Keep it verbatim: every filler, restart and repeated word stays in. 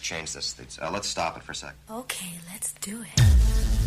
change this. Uh, let's stop it for a sec. Okay, let's do it.